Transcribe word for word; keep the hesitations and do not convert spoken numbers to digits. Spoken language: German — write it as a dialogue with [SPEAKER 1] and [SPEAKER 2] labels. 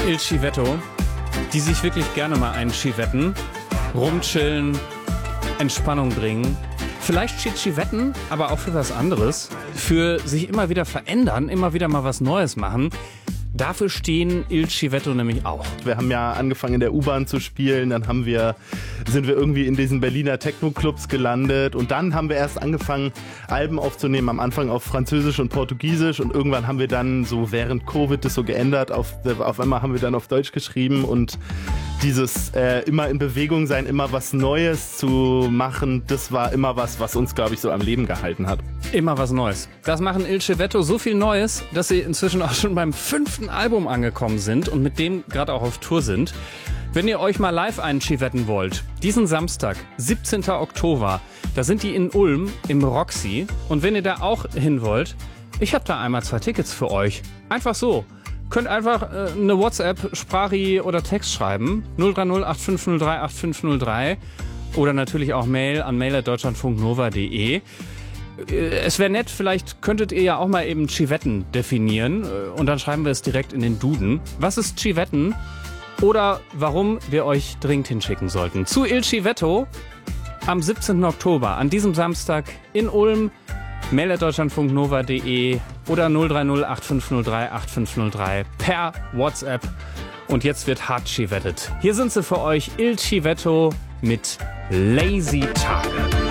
[SPEAKER 1] Il Civetto, die sich wirklich gerne mal einen Civetten, rumchillen, Entspannung bringen. Vielleicht steht Civetten aber auch für was anderes, für sich immer wieder verändern, immer wieder mal was Neues machen. Dafür stehen Il Civetto nämlich auch.
[SPEAKER 2] Wir haben ja angefangen in der U-Bahn zu spielen, dann haben wir, sind wir irgendwie in diesen Berliner Techno-Clubs gelandet und dann haben wir erst angefangen, Alben aufzunehmen, am Anfang auf Französisch und Portugiesisch und irgendwann haben wir dann so während Covid das so geändert, auf, auf einmal haben wir dann auf Deutsch geschrieben und dieses äh, immer in Bewegung sein, immer was Neues zu machen, das war immer was, was uns, glaube ich, so am Leben gehalten hat.
[SPEAKER 1] Immer was Neues. Das machen Il Civetto so viel Neues, dass sie inzwischen auch schon beim fünften Album angekommen sind und mit dem gerade auch auf Tour sind. Wenn ihr euch mal live einchivetten wollt, diesen Samstag, siebzehnten Oktober, da sind die in Ulm im Roxy. Und wenn ihr da auch hin wollt, ich habe da einmal zwei Tickets für euch. Einfach so. Könnt einfach äh, eine WhatsApp, Sprachri oder Text schreiben. null drei null acht fünf null drei acht fünf null drei oder natürlich auch Mail an mail at deutschlandfunknova punkt de. Es wäre nett, vielleicht könntet ihr ja auch mal eben Civetten definieren und dann schreiben wir es direkt in den Duden. Was ist Civetten oder warum wir euch dringend hinschicken sollten? Zu Il Civetto am siebzehnten Oktober, an diesem Samstag in Ulm. mail at deutschlandfunknova punkt de oder null drei null acht fünf null drei acht fünf null drei per WhatsApp. Und jetzt wird hart civettet. Hier sind sie für euch, Il Civetto mit Lazy Tage.